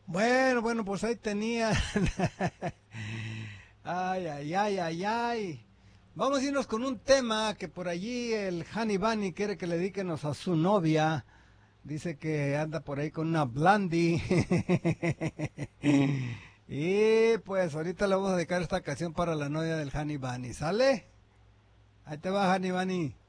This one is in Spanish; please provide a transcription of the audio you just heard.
Bueno, pues ahí tenía. Ay, ay, ay, ay, ay. Vamos a irnos con un tema que por allí el Honey Bunny quiere que le dediquemos a su novia. Dice que anda por ahí con una Blondie. Y pues ahorita le vamos a dedicar esta canción para la novia del Honey Bunny. ¿Sale? Ahí te va, Honey Bunny.